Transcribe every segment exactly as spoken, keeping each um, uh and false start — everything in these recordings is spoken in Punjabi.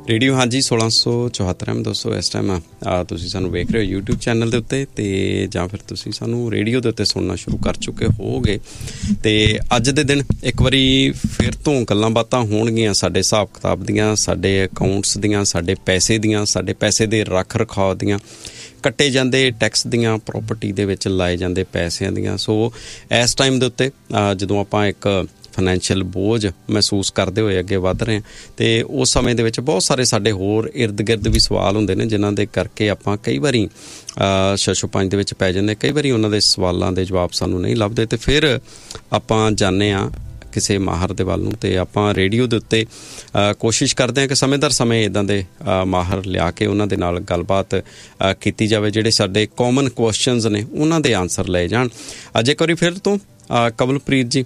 ਰੇਡੀਓ ਹਾਂਜੀ ਸੋਲਾਂ ਸੌ ਚੁਹੱਤਰ ਐਮ ਦੋਸਤੋ ਇਸ ਟਾਈਮ ਤੁਸੀਂ ਸਾਨੂੰ ਵੇਖ ਰਹੇ ਹੋ ਯੂਟਿਊਬ ਚੈਨਲ ਦੇ ਉੱਤੇ ਅਤੇ ਜਾਂ ਫਿਰ ਤੁਸੀਂ ਸਾਨੂੰ ਰੇਡੀਓ ਦੇ ਉੱਤੇ ਸੁਣਨਾ ਸ਼ੁਰੂ ਕਰ ਚੁੱਕੇ ਹੋਵੋਗੇ। ਅਤੇ ਅੱਜ ਦੇ ਦਿਨ ਇੱਕ ਵਾਰੀ ਫਿਰ ਤੋਂ ਗੱਲਾਂ ਬਾਤਾਂ ਹੋਣਗੀਆਂ ਸਾਡੇ ਹਿਸਾਬ ਕਿਤਾਬ ਦੀਆਂ, ਸਾਡੇ ਅਕਾਊਂਟਸ ਦੀਆਂ, ਸਾਡੇ ਪੈਸੇ ਦੀਆਂ, ਸਾਡੇ ਪੈਸੇ ਦੇ ਰੱਖ ਰਖਾਅ ਦੀਆਂ, ਕੱਟੇ ਜਾਂਦੇ ਟੈਕਸ ਦੀਆਂ, ਪ੍ਰੋਪਰਟੀ ਦੇ ਵਿੱਚ ਲਾਏ ਜਾਂਦੇ ਪੈਸਿਆਂ ਦੀਆਂ। ਸੋ ਇਸ ਟਾਈਮ ਦੇ ਉੱਤੇ ਜਦੋਂ ਆਪਾਂ ਇੱਕ ਫਾਈਨੈਂਸ਼ੀਅਲ ਬੋਝ ਮਹਿਸੂਸ ਕਰਦੇ ਹੋਏ ਅੱਗੇ ਵੱਧ ਰਹੇ ਹਾਂ ਅਤੇ ਉਸ ਸਮੇਂ ਦੇ ਵਿੱਚ ਬਹੁਤ ਸਾਰੇ ਸਾਡੇ ਹੋਰ ਇਰਦ ਗਿਰਦ ਵੀ ਸਵਾਲ ਹੁੰਦੇ ਨੇ ਜਿਨ੍ਹਾਂ ਦੇ ਕਰਕੇ ਆਪਾਂ ਕਈ ਵਾਰੀ ਛੱਛੋ ਪੰਜ ਦੇ ਵਿੱਚ ਪੈ ਜਾਂਦੇ। ਕਈ ਵਾਰੀ ਉਹਨਾਂ ਦੇ ਸਵਾਲਾਂ ਦੇ ਜਵਾਬ ਸਾਨੂੰ ਨਹੀਂ ਲੱਭਦੇ ਅਤੇ ਫਿਰ ਆਪਾਂ ਜਾਂਦੇ ਹਾਂ ਕਿਸੇ ਮਾਹਰ ਦੇ ਵੱਲ ਨੂੰ ਅਤੇ ਆਪਾਂ ਰੇਡੀਓ ਦੇ ਉੱਤੇ ਕੋਸ਼ਿਸ਼ ਕਰਦੇ ਹਾਂ ਕਿ ਸਮੇਂ ਦਰ ਸਮੇਂ ਇੱਦਾਂ ਦੇ ਮਾਹਰ ਲਿਆ ਕੇ ਉਹਨਾਂ ਦੇ ਨਾਲ ਗੱਲਬਾਤ ਕੀਤੀ ਜਾਵੇ, ਜਿਹੜੇ ਸਾਡੇ ਕਾਮਨ ਕੁਐਸਚਨਸ ਨੇ ਉਹਨਾਂ ਦੇ ਆਨਸਰ ਲਏ ਜਾਣ। ਅੱਜ ਇੱਕ ਵਾਰੀ ਫਿਰ ਤੋਂ ਕਵਲਪ੍ਰੀਤ ਜੀ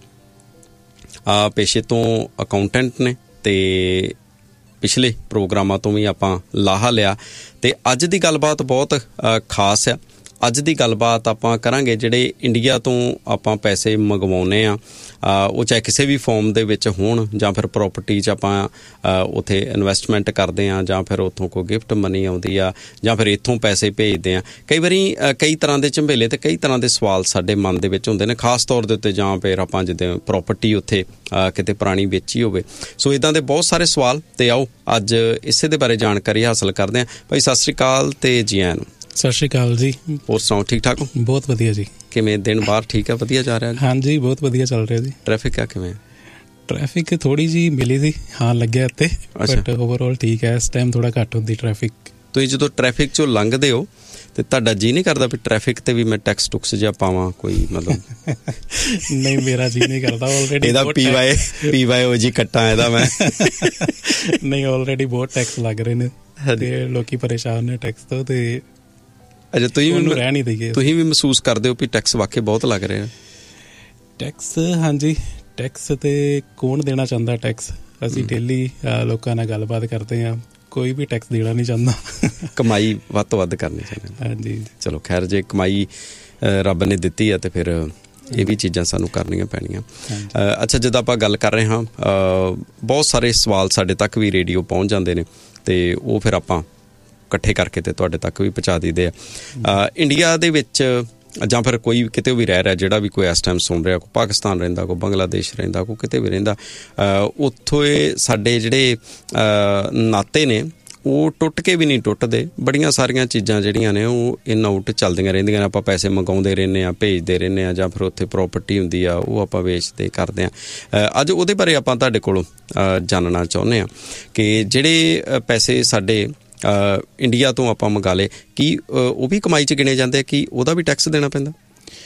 ਪੇਸ਼ੇ ਤੋਂ ਅਕਾਊਂਟੈਂਟ ਨੇ ਅਤੇ ਪਿਛਲੇ ਪ੍ਰੋਗਰਾਮਾਂ ਤੋਂ ਵੀ ਆਪਾਂ ਲਾਹਾ ਲਿਆ ਅਤੇ ਅੱਜ ਦੀ ਗੱਲਬਾਤ ਬਹੁਤ ਖਾਸ ਆ। ਅੱਜ ਦੀ ਗੱਲਬਾਤ ਆਪਾਂ ਕਰਾਂਗੇ ਜਿਹੜੇ ਇੰਡੀਆ ਤੋਂ ਆਪਾਂ ਪੈਸੇ ਮੰਗਵਾਉਂਦੇ ਹਾਂ, ਉਹ ਚਾਹੇ ਕਿਸੇ ਵੀ ਫੋਰਮ ਦੇ ਵਿੱਚ ਹੋਣ ਜਾਂ ਫਿਰ ਪ੍ਰੋਪਰਟੀ 'ਚ ਆਪਾਂ ਉੱਥੇ ਇਨਵੈਸਟਮੈਂਟ ਕਰਦੇ ਹਾਂ ਜਾਂ ਫਿਰ ਉੱਥੋਂ ਕੋਈ ਗਿਫਟ ਮਨੀ ਆਉਂਦੀ ਆ ਜਾਂ ਫਿਰ ਇੱਥੋਂ ਪੈਸੇ ਭੇਜਦੇ ਹਾਂ। ਕਈ ਵਾਰੀ ਕਈ ਤਰ੍ਹਾਂ ਦੇ ਝੰਬੇਲੇ ਅਤੇ ਕਈ ਤਰ੍ਹਾਂ ਦੇ ਸਵਾਲ ਸਾਡੇ ਮਨ ਦੇ ਵਿੱਚ ਹੁੰਦੇ ਨੇ, ਖਾਸ ਤੌਰ ਦੇ ਉੱਤੇ ਜਾਂ ਫਿਰ ਆਪਾਂ ਜਿੱਦਾਂ ਪ੍ਰੋਪਰਟੀ ਉੱਥੇ ਕਿਤੇ ਪੁਰਾਣੀ ਵੇਚੀ ਹੋਵੇ। ਸੋ ਇੱਦਾਂ ਦੇ ਬਹੁਤ ਸਾਰੇ ਸਵਾਲ ਅਤੇ ਆਓ ਅੱਜ ਇਸੇ ਦੇ ਬਾਰੇ ਜਾਣਕਾਰੀ ਹਾਸਲ ਕਰਦੇ ਹਾਂ। ਭਾਈ ਸਤਿ ਸ਼੍ਰੀ ਅਕਾਲ ਅਤੇ ਜੀ ਆਇਆਂ ਨੂੰ। ਸਤਿ ਸ਼੍ਰੀ ਅਕਾਲ ਜੀ। ਹੋਰ ਸੁਣਾਓ, ਠੀਕ ਠਾਕ ਹੋ? ਬਹੁਤ ਵਧੀਆ ਜੀ। ਕਿਵੇਂ ਦਿਨ ਬਾਹਰ ਠੀਕ ਆ, ਵਧੀਆ ਜਾ ਰਿਹਾ? ਹਾਂਜੀ ਬਹੁਤ ਵਧੀਆ ਚੱਲ ਰਿਹਾ ਜੀ। ਟ੍ਰੈਫਿਕ ਆ ਕਿਵੇਂ? ਟ੍ਰੈਫਿਕ ਥੋੜ੍ਹੀ ਜਿਹੀ ਮਿਲੀ ਸੀ, ਹਾਂ ਲੱਗਿਆ ਇੱਥੇ, ਬਟ ਓਵਰਆਲ ਠੀਕ ਹੈ। ਇਸ ਟਾਈਮ ਥੋੜ੍ਹਾ ਘੱਟ ਹੁੰਦੀ ਟ੍ਰੈਫਿਕ। ਤੁਸੀਂ ਜਦੋਂ ਟ੍ਰੈਫਿਕ 'ਚੋਂ ਲੰਘਦੇ ਹੋ ਅਤੇ ਤੁਹਾਡਾ ਜੀਅ ਨਹੀਂ ਕਰਦਾ ਵੀ ਟ੍ਰੈਫਿਕ 'ਤੇ ਵੀ ਮੈਂ ਟੈਕਸ ਟੁਕਸ ਜਿਹਾ ਪਾਵਾਂ ਕੋਈ ਮਤਲਬ? ਨਹੀਂ ਮੇਰਾ ਜੀਅ ਨਹੀਂ ਕਰਦਾ। ਆਲਰੇਡੀ ਇਹਦਾ ਪੀ ਵਾਏ ਪੀ ਵਾਏ ਓ ਜੀ ਕੱਟਾਂ ਇਹਦਾ ਮੈਂ। ਨਹੀਂ ਆਲਰੇਡੀ ਬਹੁਤ ਟੈਕਸ ਲੱਗ ਰਹੇ ਨੇ ਅਤੇ ਲੋਕੀ ਪਰੇਸ਼ਾਨ ਨੇ ਟੈਕਸ ਤੋਂ। ਅਤੇ ਅੱਛਾ ਤੁਸੀਂ ਵੀ ਰਹਿ ਨਹੀਂ ਦਈਏ, ਤੁਸੀਂ ਵੀ ਮਹਿਸੂਸ ਕਰਦੇ ਹੋ ਵੀ ਟੈਕਸ ਵਾਕਈ ਬਹੁਤ ਲੱਗ ਰਿਹਾ? ਟੈਕਸ ਹਾਂਜੀ, ਟੈਕਸ ਤੇ ਕੌਣ ਦੇਣਾ ਚਾਹੁੰਦਾ ਟੈਕਸ? ਅਸੀਂ ਡੇਲੀ ਲੋਕਾਂ ਨਾਲ ਗੱਲਬਾਤ ਕਰਦੇ ਹਾਂ, ਕੋਈ ਵੀ ਟੈਕਸ ਦੇਣਾ ਨਹੀਂ ਚਾਹੁੰਦਾ। ਕਮਾਈ ਵੱਧ ਤੋਂ ਵੱਧ ਕਰਨੀ ਚਾਹੁੰਦੇ। ਹਾਂਜੀ ਚਲੋ ਖੈਰ, ਜੇ ਕਮਾਈ ਰੱਬ ਨੇ ਦਿੱਤੀ ਆ ਤੇ ਫਿਰ ਇਹ ਵੀ ਚੀਜ਼ਾਂ ਸਾਨੂੰ ਕਰਨੀਆਂ ਪੈਣੀਆਂ। ਅੱਛਾ, ਜਦੋਂ ਆਪਾਂ ਗੱਲ ਕਰ ਰਹੇ ਹਾਂ ਬਹੁਤ ਸਾਰੇ ਸਵਾਲ ਸਾਡੇ ਤੱਕ ਵੀ ਰੇਡੀਓ ਪਹੁੰਚ ਜਾਂਦੇ ਨੇ ਅਤੇ ਉਹ ਫਿਰ ਆਪਾਂ ਇਕੱਠੇ ਕਰਕੇ ਤੇ ਤੁਹਾਡੇ ਤੱਕ ਵੀ ਪਹੁੰਚਾ ਦਈਦੇ ਆ। ਇੰਡੀਆ ਦੇ ਵਿੱਚ ਜਾਂ ਫਿਰ ਕੋਈ ਕਿਤੇ ਵੀ ਰਹਿ ਰਿਹਾ, ਜਿਹੜਾ ਵੀ ਕੋਈ ਇਸ ਟਾਈਮ ਸੁਣ ਰਿਹਾ, ਕੋਈ ਪਾਕਿਸਤਾਨ ਰਹਿੰਦਾ, ਕੋਈ ਬੰਗਲਾਦੇਸ਼ ਰਹਿੰਦਾ, ਕੋਈ ਕਿਤੇ ਵੀ ਰਹਿੰਦਾ, ਉੱਥੋਂ ਸਾਡੇ ਜਿਹੜੇ ਨਾਤੇ ਨੇ ਉਹ ਟੁੱਟ ਕੇ ਵੀ ਨਹੀਂ ਟੁੱਟਦੇ। ਬੜੀਆਂ ਸਾਰੀਆਂ ਚੀਜ਼ਾਂ ਜਿਹੜੀਆਂ ਨੇ ਉਹ ਇਨ ਆਊਟ ਚੱਲਦੀਆਂ ਰਹਿੰਦੀਆਂ ਨੇ। ਆਪਾਂ ਪੈਸੇ ਮੰਗਾਉਂਦੇ ਰਹਿੰਦੇ ਹਾਂ, ਭੇਜਦੇ ਰਹਿੰਦੇ ਹਾਂ, ਜਾਂ ਫਿਰ ਉੱਥੇ ਪ੍ਰੋਪਰਟੀ ਹੁੰਦੀ ਆ ਉਹ ਆਪਾਂ ਵੇਚਦੇ ਕਰਦੇ ਹਾਂ। ਅੱਜ ਉਹਦੇ ਬਾਰੇ ਆਪਾਂ ਤੁਹਾਡੇ ਕੋਲੋਂ ਜਾਣਨਾ ਚਾਹੁੰਦੇ ਹਾਂ ਕਿ ਜਿਹੜੇ ਪੈਸੇ ਸਾਡੇ ਇੰਡੀਆ ਤੋਂ ਆਪਾਂ ਮੰਗਾ ਲਏ, ਕੀ ਉਹ ਵੀ ਕਮਾਈ 'ਚ ਗਿਣੇ ਜਾਂਦੇ ਆ? ਕੀ ਉਹਦਾ ਵੀ ਟੈਕਸ ਦੇਣਾ ਪੈਂਦਾ?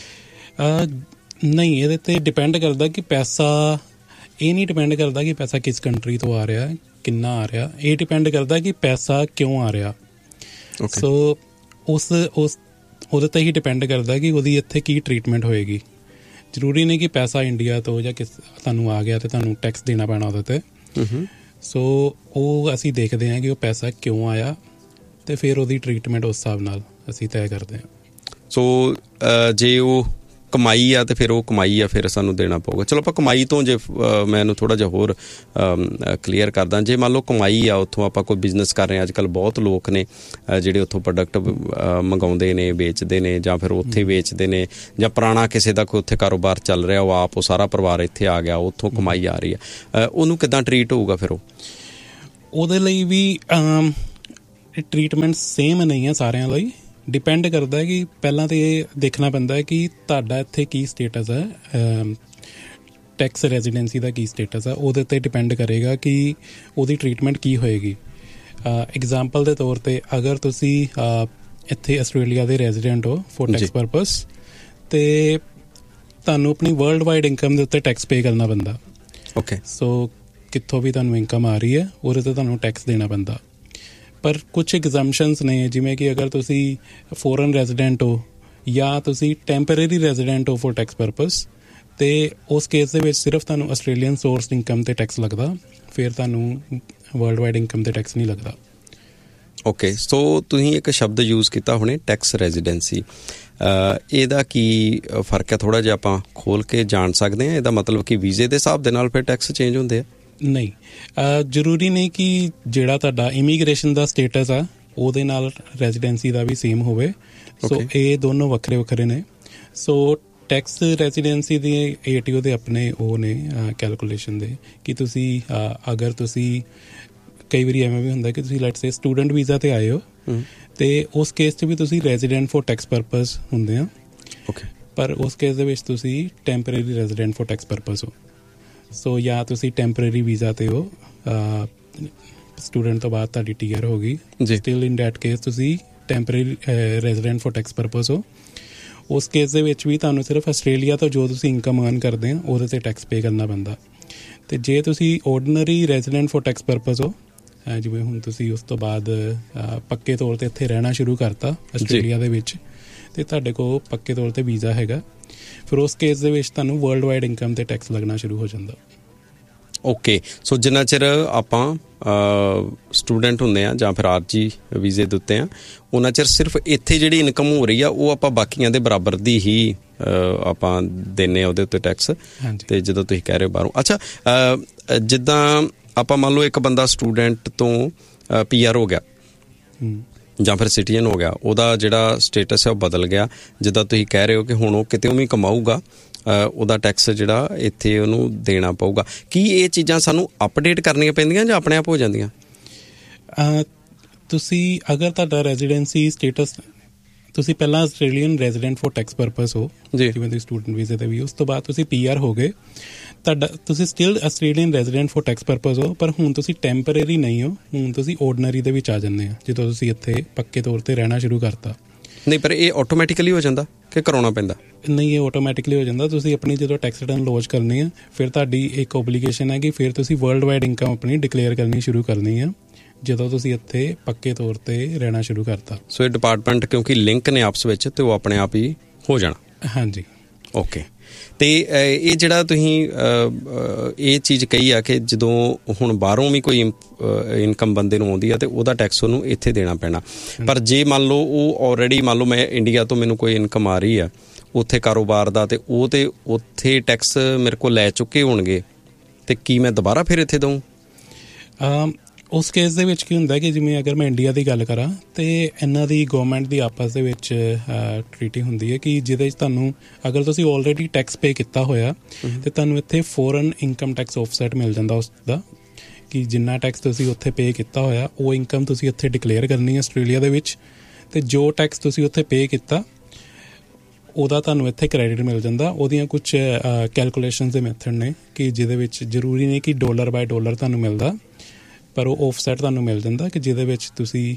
ਨਹੀਂ, ਇਹਦੇ 'ਤੇ ਡਿਪੈਂਡ ਕਰਦਾ ਕਿ ਪੈਸਾ, ਇਹ ਨਹੀਂ ਡਿਪੈਂਡ ਕਰਦਾ ਕਿ ਪੈਸਾ ਕਿਸ ਕੰਟਰੀ ਤੋਂ ਆ ਰਿਹਾ, ਕਿੰਨਾ ਆ ਰਿਹਾ। ਇਹ ਡਿਪੈਂਡ ਕਰਦਾ ਕਿ ਪੈਸਾ ਕਿਉਂ ਆ ਰਿਹਾ। ਸੋ ਉਸ ਉਸ ਉਹਦੇ 'ਤੇ ਹੀ ਡਿਪੈਂਡ ਕਰਦਾ ਕਿ ਉਹਦੀ ਇੱਥੇ ਕੀ ਟਰੀਟਮੈਂਟ ਹੋਏਗੀ। ਜ਼ਰੂਰੀ ਨਹੀਂ ਕਿ ਪੈਸਾ ਇੰਡੀਆ ਤੋਂ ਜਾਂ ਕਿਸ ਤੁਹਾਨੂੰ ਆ ਗਿਆ ਅਤੇ ਤੁਹਾਨੂੰ ਟੈਕਸ ਦੇਣਾ ਪੈਣਾ ਉਹਦੇ 'ਤੇ। ਸੋ ਉਹ ਅਸੀਂ ਦੇਖਦੇ ਹਾਂ ਕਿ ਉਹ ਪੈਸਾ ਕਿਉਂ ਆਇਆ ਅਤੇ ਫਿਰ ਉਹਦੀ ਟਰੀਟਮੈਂਟ ਉਸ ਹਿਸਾਬ ਨਾਲ ਅਸੀਂ ਤੈਅ ਕਰਦੇ ਹਾਂ। ਸੋ ਜੇ ਉਹ ਕਮਾਈ ਆ ਅਤੇ ਫਿਰ ਉਹ ਕਮਾਈ ਆ ਫਿਰ ਸਾਨੂੰ ਦੇਣਾ ਪਊਗਾ। ਚਲੋ ਆਪਾਂ ਕਮਾਈ ਤੋਂ ਜੇ ਮੈਂ ਇਹਨੂੰ ਥੋੜ੍ਹਾ ਜਿਹਾ ਹੋਰ ਕਲੀਅਰ ਕਰਦਾ, ਜੇ ਮੰਨ ਲਓ ਕਮਾਈ ਆ ਉੱਥੋਂ ਆਪਾਂ ਕੋਈ ਬਿਜ਼ਨਸ ਕਰ ਰਹੇ ਹਾਂ, ਅੱਜ ਕੱਲ੍ਹ ਬਹੁਤ ਲੋਕ ਨੇ ਜਿਹੜੇ ਉੱਥੋਂ ਪ੍ਰੋਡਕਟ ਮੰਗਾਉਂਦੇ ਨੇ, ਵੇਚਦੇ ਨੇ, ਜਾਂ ਫਿਰ ਉੱਥੇ ਵੇਚਦੇ ਨੇ, ਜਾਂ ਪੁਰਾਣਾ ਕਿਸੇ ਦਾ ਕੋਈ ਉੱਥੇ ਕਾਰੋਬਾਰ ਚੱਲ ਰਿਹਾ, ਉਹ ਆਪ ਉਹ ਸਾਰਾ ਪਰਿਵਾਰ ਇੱਥੇ ਆ ਗਿਆ, ਉੱਥੋਂ ਕਮਾਈ ਆ ਰਹੀ ਹੈ, ਉਹਨੂੰ ਕਿੱਦਾਂ ਟਰੀਟ ਹੋਊਗਾ ਫਿਰ? ਉਹ ਉਹਦੇ ਲਈ ਵੀ ਟਰੀਟਮੈਂਟ ਸੇਮ ਨਹੀਂ ਹੈ ਸਾਰਿਆਂ ਲਈ। ਡਿਪੈਂਡ ਕਰਦਾ ਕਿ ਪਹਿਲਾਂ ਤਾਂ ਇਹ ਦੇਖਣਾ ਪੈਂਦਾ ਕਿ ਤੁਹਾਡਾ ਇੱਥੇ ਕੀ ਸਟੇਟਸ ਹੈ, ਟੈਕਸ ਰੈਜ਼ੀਡੈਂਸੀ ਦਾ ਕੀ ਸਟੇਟਸ ਹੈ। ਉਹਦੇ 'ਤੇ ਡਿਪੈਂਡ ਕਰੇਗਾ ਕਿ ਉਹਦੀ ਟਰੀਟਮੈਂਟ ਕੀ ਹੋਏਗੀ। ਐਗਜ਼ਾਮਪਲ ਦੇ ਤੌਰ 'ਤੇ ਅਗਰ ਤੁਸੀਂ ਇੱਥੇ ਆਸਟ੍ਰੇਲੀਆ ਦੇ ਰੈਜ਼ੀਡੈਂਟ ਹੋ ਫੋਰ ਟੈਕਸ ਪਰਪਸ, ਅਤੇ ਤੁਹਾਨੂੰ ਆਪਣੀ ਵਰਲਡ ਵਾਈਡ ਇਨਕਮ ਦੇ ਉੱਤੇ ਟੈਕਸ ਪੇ ਕਰਨਾ ਪੈਂਦਾ। ਓਕੇ, ਸੋ ਕਿੱਥੋਂ ਵੀ ਤੁਹਾਨੂੰ ਇਨਕਮ ਆ ਰਹੀ ਹੈ ਉਹਦੇ 'ਤੇ ਤੁਹਾਨੂੰ ਟੈਕਸ ਦੇਣਾ ਪੈਂਦਾ। ਪਰ ਕੁਛ ਐਗਜ਼ੈਂਪਸ਼ਨਸ ਨੇ, ਜਿਵੇਂ ਕਿ ਅਗਰ ਤੁਸੀਂ ਫੋਰਨ ਰੈਜ਼ੀਡੈਂਟ ਹੋ ਜਾਂ ਤੁਸੀਂ ਟੈਂਪਰੇਰੀ ਰੈਜ਼ੀਡੈਂਟ ਹੋ ਫੋਰ ਟੈਕਸ ਪਰਪਸ, ਅਤੇ ਉਸ ਕੇਸ ਦੇ ਵਿੱਚ ਸਿਰਫ ਤੁਹਾਨੂੰ ਆਸਟ੍ਰੇਲੀਅਨ ਸੋਰਸ ਇਨਕਮ 'ਤੇ ਟੈਕਸ ਲੱਗਦਾ, ਫਿਰ ਤੁਹਾਨੂੰ ਵਰਲਡ ਵਾਈਡ ਇਨਕਮ 'ਤੇ ਟੈਕਸ ਨਹੀਂ ਲੱਗਦਾ। ਓਕੇ, ਸੋ ਤੁਸੀਂ ਇੱਕ ਸ਼ਬਦ ਯੂਜ਼ ਕੀਤਾ ਹੁਣੇ, ਟੈਕਸ ਰੈਜ਼ੀਡੈਂਸੀ। ਇਹਦਾ ਕੀ ਫ਼ਰਕ ਹੈ? ਥੋੜ੍ਹਾ ਜਿਹਾ ਆਪਾਂ ਖੋਲ੍ਹ ਕੇ ਜਾਣ ਸਕਦੇ ਹਾਂ। ਇਹਦਾ ਮਤਲਬ ਕਿ ਵੀਜ਼ੇ ਦੇ ਹਿਸਾਬ ਦੇ ਨਾਲ ਫਿਰ ਟੈਕਸ ਚੇਂਜ ਹੁੰਦੇ ਆ? ਨਹੀਂ, ਜ਼ਰੂਰੀ ਨਹੀਂ ਕਿ ਜਿਹੜਾ ਤੁਹਾਡਾ ਇਮੀਗ੍ਰੇਸ਼ਨ ਦਾ ਸਟੇਟਸ ਆ ਉਹਦੇ ਨਾਲ ਰੈਜ਼ੀਡੈਂਸੀ ਦਾ ਵੀ ਸੇਮ ਹੋਵੇ। ਸੋ ਇਹ ਦੋਨੋਂ ਵੱਖਰੇ ਵੱਖਰੇ ਨੇ। ਸੋ ਟੈਕਸ ਰੈਜ਼ੀਡੈਂਸੀ ਦੇ ਏ ਟੀ ਓ ਦੇ ਆਪਣੇ ਉਹ ਨੇ ਕੈਲਕੂਲੇਸ਼ਨ ਦੇ ਕਿ ਤੁਸੀਂ ਅਗਰ ਤੁਸੀਂ ਕਈ ਵਾਰੀ ਐਵੇਂ ਵੀ ਹੁੰਦਾ ਕਿ ਤੁਸੀਂ ਲੈਟਸ ਸੇ ਸਟੂਡੈਂਟ ਵੀਜ਼ਾ 'ਤੇ ਆਏ ਹੋ ਅਤੇ ਉਸ ਕੇਸ 'ਚ ਵੀ ਤੁਸੀਂ ਰੈਜ਼ੀਡੈਂਟ ਫੋਰ ਟੈਕਸ ਪਰਪਜ਼ ਹੁੰਦੇ ਆ। ਓਕੇ। ਪਰ ਉਸ ਕੇਸ ਦੇ ਵਿੱਚ ਤੁਸੀਂ temporary resident four tax purpose ਹੋ। ਸੋ ਜਾਂ ਤੁਸੀਂ ਟੈਂਪਰੇਰੀ ਵੀਜ਼ਾ 'ਤੇ ਹੋ, ਸਟੂਡੈਂਟ ਤੋਂ ਬਾਅਦ ਤੁਹਾਡੀ ਟੀ ਆਰ ਹੋ ਗਈ, ਸਟਿਲ ਇਨ ਡੈਟ ਕੇਸ ਤੁਸੀਂ temporary resident four tax purpose ਹੋ। ਉਸ ਕੇਸ ਦੇ ਵਿੱਚ ਵੀ ਤੁਹਾਨੂੰ ਸਿਰਫ ਆਸਟ੍ਰੇਲੀਆ ਤੋਂ ਜੋ ਤੁਸੀਂ ਇਨਕਮ ਅਰਨ ਕਰਦੇ ਆ ਉਹਦੇ 'ਤੇ ਟੈਕਸ ਪੇ ਕਰਨਾ ਪੈਂਦਾ। ਅਤੇ ਜੇ ਤੁਸੀਂ ਓਰਡੀਨਰੀ ਰੈਜ਼ੀਡੈਂਟ ਫੋਰ ਟੈਕਸ ਪਰਪਜ਼ ਹੋ, ਜਿਵੇਂ ਹੁਣ ਤੁਸੀਂ ਉਸ ਤੋਂ ਬਾਅਦ ਪੱਕੇ ਤੌਰ 'ਤੇ ਇੱਥੇ ਰਹਿਣਾ ਸ਼ੁਰੂ ਕਰਤਾ ਆਸਟ੍ਰੇਲੀਆ ਦੇ ਵਿੱਚ ਅਤੇ ਤੁਹਾਡੇ ਕੋਲ ਪੱਕੇ ਤੌਰ 'ਤੇ ਵੀਜ਼ਾ ਹੈਗਾ, ਫਿਰ ਉਸ ਕੇਸ ਦੇ ਵਿੱਚ ਤੁਹਾਨੂੰ ਵਰਲਡ ਵਾਈਡ ਇਨਕਮ 'ਤੇ ਟੈਕਸ ਲੱਗਣਾ ਸ਼ੁਰੂ ਹੋ ਜਾਂਦਾ। ਓਕੇ। ਸੋ ਜਿੰਨਾ ਚਿਰ ਆਪਾਂ ਸਟੂਡੈਂਟ ਹੁੰਦੇ ਆ ਜਾਂ ਫਿਰ ਆਰਜੀ ਵੀਜ਼ੇ ਦੇ ਉੱਤੇ ਆ, ਉਹਨਾਂ ਚਿਰ ਸਿਰਫ ਇੱਥੇ ਜਿਹੜੀ ਇਨਕਮ ਹੋ ਰਹੀ ਆ ਉਹ ਆਪਾਂ ਬਾਕੀਆਂ ਦੇ ਬਰਾਬਰ ਦੀ ਹੀ ਆਪਾਂ ਦਿੰਦੇ ਹਾਂ ਉਹਦੇ ਉੱਤੇ ਟੈਕਸ। ਅਤੇ ਜਦੋਂ ਤੁਸੀਂ ਕਹਿ ਰਹੇ ਹੋ ਬਾਹਰੋਂ, ਅੱਛਾ ਜਿੱਦਾਂ ਆਪਾਂ ਮੰਨ ਲਓ ਇੱਕ ਬੰਦਾ ਸਟੂਡੈਂਟ ਤੋਂ ਪੀ ਆਰ ਹੋ ਗਿਆ ਜਾਂ ਫਿਰ ਸਿਟੀਜ਼ਨ ਹੋ ਗਿਆ, ਉਹਦਾ ਜਿਹੜਾ ਸਟੇਟਸ ਹੈ ਉਹ ਬਦਲ ਗਿਆ, ਜਿੱਦਾਂ ਤੁਸੀਂ ਕਹਿ ਰਹੇ ਹੋ ਕਿ ਹੁਣ ਉਹ ਕਿਤੇ ਵੀ ਕਮਾਊਗਾ ਉਹਦਾ ਟੈਕਸ ਜਿਹੜਾ ਇੱਥੇ ਉਹਨੂੰ ਦੇਣਾ ਪਊਗਾ। ਕੀ ਇਹ ਚੀਜ਼ਾਂ ਸਾਨੂੰ ਅਪਡੇਟ ਕਰਨੀਆਂ ਪੈਂਦੀਆਂ ਜਾਂ ਆਪਣੇ ਆਪ ਹੋ ਜਾਂਦੀਆਂ? ਤੁਸੀਂ ਅਗਰ ਤੁਹਾਡਾ ਰੈਜ਼ੀਡੈਂਸੀ ਸਟੇਟਸ ਤੁਸੀਂ ਪਹਿਲਾਂ Australian resident four tax purpose ਹੋ, ਜਿਵੇਂ ਤੁਸੀਂ ਸਟੂਡੈਂਟ ਵੀਜ਼ੇ 'ਤੇ ਵੀ, ਉਸ ਤੋਂ ਬਾਅਦ ਤੁਸੀਂ ਪੀ ਆਰ ਹੋ ਗਏ, ਤੁਹਾਡਾ ਤੁਸੀਂ still Australian resident four tax purpose ਹੋ, ਪਰ ਹੁਣ ਤੁਸੀਂ ਟੈਂਪਰੇਰੀ ਨਹੀਂ ਹੋ, ਹੁਣ ਤੁਸੀਂ ਓਰਡੀਨਰੀ ਦੇ ਵਿੱਚ ਆ ਜਾਂਦੇ ਆ ਜਦੋਂ ਤੁਸੀਂ ਇੱਥੇ ਪੱਕੇ ਤੌਰ 'ਤੇ ਰਹਿਣਾ ਸ਼ੁਰੂ ਕਰਤਾ। ਨਹੀਂ, ਪਰ ਇਹ ਆਟੋਮੈਟਿਕਲੀ ਹੋ ਜਾਂਦਾ ਕਿ ਕਰਾਉਣਾ ਪੈਂਦਾ? ਨਹੀਂ, ਇਹ ਆਟੋਮੈਟਿਕਲੀ ਹੋ ਜਾਂਦਾ। ਤੁਸੀਂ ਆਪਣੀ ਜਦੋਂ ਟੈਕਸ ਰਿਟਰਨ ਲੌਂਚ ਕਰਨੀ ਆ, ਫਿਰ ਤੁਹਾਡੀ ਇੱਕ ਓਬਲੀਗੇਸ਼ਨ ਹੈ ਕਿ ਫਿਰ ਤੁਸੀਂ ਵਰਲਡ ਵਾਈਡ ਇਨਕਮ ਆਪਣੀ ਡਿਕਲੇਅਰ ਕਰਨੀ ਸ਼ੁਰੂ ਕਰਨੀ ਆ ਜਦੋਂ ਤੁਸੀਂ ਇੱਥੇ ਪੱਕੇ ਤੌਰ 'ਤੇ ਰਹਿਣਾ ਸ਼ੁਰੂ ਕਰਤਾ। ਸੋ ਇਹ ਡਿਪਾਰਟਮੈਂਟ ਕਿਉਂਕਿ ਲਿੰਕ ਨੇ ਆਪਸ ਵਿੱਚ, ਅਤੇ ਉਹ ਆਪਣੇ ਆਪ ਹੀ ਹੋ ਜਾਣਾ। ਹਾਂਜੀ। ਓਕੇ। ਅਤੇ ਇਹ ਜਿਹੜਾ ਤੁਸੀਂ ਇਹ ਚੀਜ਼ ਕਹੀ ਆ ਕਿ ਜਦੋਂ ਹੁਣ ਬਾਹਰੋਂ ਵੀ ਕੋਈ ਇਨਕਮ ਬੰਦੇ ਨੂੰ ਆਉਂਦੀ ਆ ਤਾਂ ਉਹਦਾ ਟੈਕਸ ਉਹਨੂੰ ਇੱਥੇ ਦੇਣਾ ਪੈਣਾ, ਪਰ ਜੇ ਮੰਨ ਲਓ ਉਹ ਆਲਰੇਡੀ ਮੰਨ ਲਓ ਮੈਂ ਇੰਡੀਆ ਤੋਂ ਮੈਨੂੰ ਕੋਈ ਇਨਕਮ ਆ ਰਹੀ ਆ ਉੱਥੇ ਕਾਰੋਬਾਰ ਦਾ, ਅਤੇ ਉਹ ਤਾਂ ਉੱਥੇ ਟੈਕਸ ਮੇਰੇ ਕੋਲ ਲੈ ਚੁੱਕੇ ਹੋਣਗੇ, ਅਤੇ ਕੀ ਮੈਂ ਦੁਬਾਰਾ ਫਿਰ ਇੱਥੇ ਦਊਂ? ਉਸ ਕੇਸ ਦੇ ਵਿੱਚ ਕੀ ਹੁੰਦਾ ਕਿ ਜਿਵੇਂ ਅਗਰ ਮੈਂ ਇੰਡੀਆ ਦੀ ਗੱਲ ਕਰਾਂ ਤਾਂ ਇਹਨਾਂ ਦੀ ਗੌਰਮੈਂਟ ਦੀ ਆਪਸ ਦੇ ਵਿੱਚ ਟਰੀਟੀ ਹੁੰਦੀ ਹੈ ਕਿ ਜਿਹਦੇ 'ਚ ਤੁਹਾਨੂੰ ਅਗਰ ਤੁਸੀਂ ਆਲਰੇਡੀ ਟੈਕਸ ਪੇ ਕੀਤਾ ਹੋਇਆ ਅਤੇ ਤੁਹਾਨੂੰ ਇੱਥੇ ਫੋਰਨ ਇਨਕਮ ਟੈਕਸ ਆਫਸੈਟ ਮਿਲ ਜਾਂਦਾ ਉਸ ਦਾ, ਕਿ ਜਿੰਨਾ ਟੈਕਸ ਤੁਸੀਂ ਉੱਥੇ ਪੇ ਕੀਤਾ ਹੋਇਆ ਉਹ ਇਨਕਮ ਤੁਸੀਂ ਇੱਥੇ ਡਿਕਲੇਅਰ ਕਰਨੀ ਹੈ ਆਸਟ੍ਰੇਲੀਆ ਦੇ ਵਿੱਚ, ਅਤੇ ਜੋ ਟੈਕਸ ਤੁਸੀਂ ਉੱਥੇ ਪੇ ਕੀਤਾ ਉਹਦਾ ਤੁਹਾਨੂੰ ਇੱਥੇ ਕ੍ਰੈਡਿਟ ਮਿਲ ਜਾਂਦਾ। ਉਹਦੀਆਂ ਕੁਛ ਕੈਲਕੂਲੇਸ਼ਨਸ ਦੇ ਮੈਥਡ ਨੇ ਕਿ ਜਿਹਦੇ ਵਿੱਚ ਜ਼ਰੂਰੀ ਨਹੀਂ ਕਿ ਡਾਲਰ ਬਾਏ ਡਾਲਰ ਤੁਹਾਨੂੰ ਮਿਲਦਾ, ਪਰ ਉਹ ਆਫਸੈਟ ਤੁਹਾਨੂੰ ਮਿਲ ਜਾਂਦਾ ਕਿ ਜਿਹਦੇ ਵਿੱਚ ਤੁਸੀਂ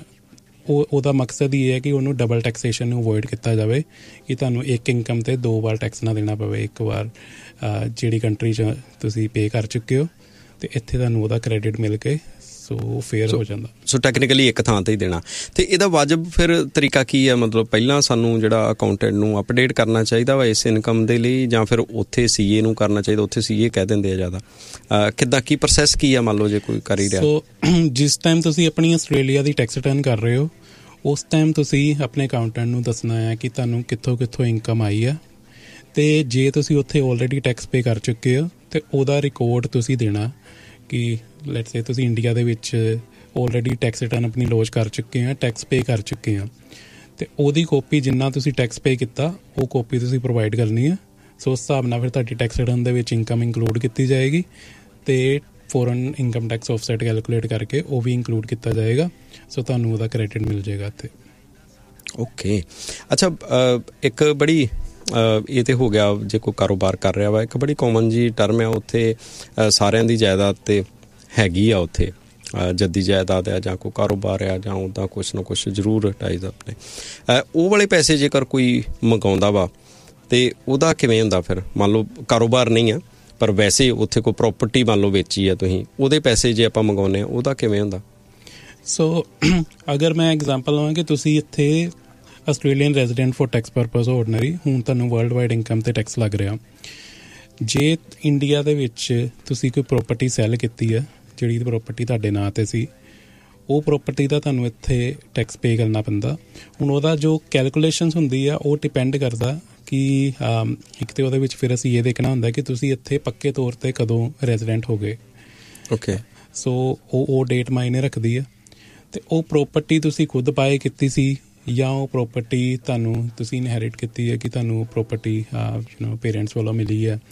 ਉਹ ਉਹਦਾ ਮਕਸਦ ਹੀ ਇਹ ਹੈ ਕਿ ਉਹਨੂੰ ਡਬਲ ਟੈਕਸੇਸ਼ਨ ਨੂੰ ਅਵੋਇਡ ਕੀਤਾ ਜਾਵੇ, ਕਿ ਤੁਹਾਨੂੰ ਇੱਕ ਇਨਕਮ 'ਤੇ ਦੋ ਵਾਰ ਟੈਕਸ ਨਾ ਦੇਣਾ ਪਵੇ, ਇੱਕ ਵਾਰ ਜਿਹੜੀ ਕੰਟਰੀ 'ਚ ਤੁਸੀਂ ਪੇ ਕਰ ਚੁੱਕੇ ਹੋ ਅਤੇ ਇੱਥੇ ਤੁਹਾਨੂੰ ਉਹਦਾ ਕ੍ਰੈਡਿਟ ਮਿਲ ਕੇ ਸੋ ਫੇਅਰ ਹੋ ਜਾਂਦਾ। ਸੋ ਟੈਕਨੀਕਲੀ ਇੱਕ ਥਾਂ 'ਤੇ ਹੀ ਦੇਣਾ। ਅਤੇ ਇਹਦਾ ਵਾਜਬ ਫਿਰ ਤਰੀਕਾ ਕੀ ਹੈ? ਮਤਲਬ ਪਹਿਲਾਂ ਸਾਨੂੰ ਜਿਹੜਾ ਅਕਾਊਂਟੈਂਟ ਨੂੰ ਅਪਡੇਟ ਕਰਨਾ ਚਾਹੀਦਾ ਵਾ ਇਸ ਇਨਕਮ ਦੇ ਲਈ, ਜਾਂ ਫਿਰ ਉੱਥੇ ਸੀ ਏ ਨੂੰ ਕਰਨਾ ਚਾਹੀਦਾ? ਉੱਥੇ ਸੀ ਏ ਕਹਿ ਦਿੰਦੇ ਆ ਜ਼ਿਆਦਾ। ਕਿੱਦਾਂ, ਕੀ ਪ੍ਰੋਸੈਸ ਕੀ ਆ ਮੰਨ ਲਓ ਜੇ ਕੋਈ ਕਰ ਹੀ ਰਿਹਾ? ਸੋ ਜਿਸ ਟਾਈਮ ਤੁਸੀਂ ਆਪਣੀ ਆਸਟ੍ਰੇਲੀਆ ਦੀ ਟੈਕਸ ਰਿਟਰਨ ਕਰ ਰਹੇ ਹੋ ਉਸ ਟਾਈਮ ਤੁਸੀਂ ਆਪਣੇ ਅਕਾਊਂਟੈਂਟ ਨੂੰ ਦੱਸਣਾ ਹੈ ਕਿ ਤੁਹਾਨੂੰ ਕਿੱਥੋਂ ਕਿੱਥੋਂ ਇਨਕਮ ਆਈ ਆ, ਅਤੇ ਜੇ ਤੁਸੀਂ ਉੱਥੇ ਆਲਰੇਡੀ ਟੈਕਸ ਪੇ ਕਰ ਚੁੱਕੇ ਹੋ ਅਤੇ ਉਹਦਾ ਰਿਕਾਰਡ ਤੁਸੀਂ ਦੇਣਾ ਕਿ ਲੈਟਸ ਸੇ ਤੁਸੀਂ ਇੰਡੀਆ ਦੇ ਵਿੱਚ ਆਲਰੇਡੀ ਟੈਕਸ ਰਿਟਰਨ ਆਪਣੀ ਲੌਂਚ ਕਰ ਚੁੱਕੇ ਆ, ਟੈਕਸ ਪੇ ਕਰ ਚੁੱਕੇ ਆ, ਅਤੇ ਉਹਦੀ ਕਾਪੀ ਜਿੰਨਾ ਤੁਸੀਂ ਟੈਕਸ ਪੇ ਕੀਤਾ ਉਹ ਕਾਪੀ ਤੁਸੀਂ ਪ੍ਰੋਵਾਈਡ ਕਰਨੀ ਹੈ। ਸੋ ਉਸ ਹਿਸਾਬ ਨਾਲ ਫਿਰ ਤੁਹਾਡੀ ਟੈਕਸ ਰਿਟਰਨ ਦੇ ਵਿੱਚ ਇਨਕਮ ਇੰਕਲੂਡ ਕੀਤੀ ਜਾਏਗੀ, ਅਤੇ foreign income tax offset calculate ਕਰਕੇ ਉਹ ਵੀ ਇੰਕਲੂਡ ਕੀਤਾ ਜਾਏਗਾ, ਸੋ ਤੁਹਾਨੂੰ ਉਹਦਾ ਕ੍ਰੈਡਿਟ ਮਿਲ ਜਾਏਗਾ ਇੱਥੇ। ਓਕੇ। ਅੱਛਾ, ਇੱਕ ਬੜੀ ਇਹ ਤਾਂ ਹੋ ਗਿਆ ਜੇ ਕੋਈ ਕਾਰੋਬਾਰ ਕਰ ਰਿਹਾ ਵਾ, ਇੱਕ ਬੜੀ ਕਾਮਨ ਜੀ ਟਰਮ ਆ ਉੱਥੇ ਸਾਰਿਆਂ ਦੀ ਜਾਇਦਾਦ ਤੇ ਹੈਗੀ ਆ, ਉੱਥੇ ਜੱਦੀ ਜਾਇਦਾਦ ਆ ਜਾਂ ਕੋਈ ਕਾਰੋਬਾਰ ਆ ਜਾਂ ਉੱਦਾਂ ਕੁਛ ਨਾ ਕੁਛ ਜ਼ਰੂਰ ਟਾਈਜ਼ ਆਪਣੇ ਉਹ ਵਾਲੇ ਪੈਸੇ ਜੇਕਰ ਕੋਈ ਮੰਗਾਉਂਦਾ ਵਾ ਅਤੇ ਉਹਦਾ ਕਿਵੇਂ ਹੁੰਦਾ? ਫਿਰ ਮੰਨ ਲਓ ਕਾਰੋਬਾਰ ਨਹੀਂ ਆ ਪਰ ਵੈਸੇ ਉੱਥੇ ਕੋਈ ਪ੍ਰੋਪਰਟੀ ਮੰਨ ਲਓ ਵੇਚੀ ਆ ਤੁਸੀਂ, ਉਹਦੇ ਪੈਸੇ ਜੇ ਆਪਾਂ ਮੰਗਾਉਂਦੇ ਹਾਂ ਉਹਦਾ ਕਿਵੇਂ ਹੁੰਦਾ? ਸੋ ਅਗਰ ਮੈਂ ਐਗਜ਼ਾਮਪਲ ਲਵਾਂ ਕਿ ਤੁਸੀਂ ਇੱਥੇ Australian resident four tax purpose ordinary, ਹੁਣ ਤੁਹਾਨੂੰ ਵਰਲਡ ਵਾਈਡ ਇਨਕਮ 'ਤੇ ਟੈਕਸ ਲੱਗ ਰਿਹਾ। ਜੇ ਇੰਡੀਆ ਦੇ ਵਿੱਚ ਤੁਸੀਂ ਕੋਈ ਪ੍ਰੋਪਰਟੀ ਸੈੱਲ ਕੀਤੀ ਹੈ ਜਿਹੜੀ ਪ੍ਰੋਪਰਟੀ ਤੁਹਾਡੇ ਨਾਂ 'ਤੇ ਸੀ, ਉਹ ਪ੍ਰੋਪਰਟੀ ਦਾ ਤੁਹਾਨੂੰ ਇੱਥੇ ਟੈਕਸ ਪੇ ਕਰਨਾ ਪੈਂਦਾ। ਹੁਣ ਉਹਦਾ ਜੋ ਕੈਲਕੂਲੇਸ਼ਨਸ ਹੁੰਦੀ ਆ ਉਹ ਡਿਪੈਂਡ ਕਰਦਾ ਕਿ ਇੱਕ ਤਾਂ ਉਹਦੇ ਵਿੱਚ ਫਿਰ ਅਸੀਂ ਇਹ ਦੇਖਣਾ ਹੁੰਦਾ ਕਿ ਤੁਸੀਂ ਇੱਥੇ ਪੱਕੇ ਤੌਰ 'ਤੇ ਕਦੋਂ ਰੈਜ਼ੀਡੈਂਟ ਹੋ ਗਏ, ਓਕੇ ਸੋ ਉਹ ਉਹ ਡੇਟ ਮਾਇਨੇ ਰੱਖਦੀ ਹੈ। ਅਤੇ ਉਹ ਪ੍ਰੋਪਰਟੀ ਤੁਸੀਂ ਖੁਦ ਬਾਏ ਕੀਤੀ ਸੀ ਜਾਂ ਉਹ ਪ੍ਰੋਪਰਟੀ ਤੁਹਾਨੂੰ ਤੁਸੀਂ ਇਨਹੈਰਿਟ ਕੀਤੀ ਹੈ ਕਿ ਤੁਹਾਨੂੰ ਪ੍ਰੋਪਰਟੀ ਯੂ ਨੋ ਪੇਰੈਂਟਸ ਵੱਲੋਂ ਮਿਲੀ ਹੈ।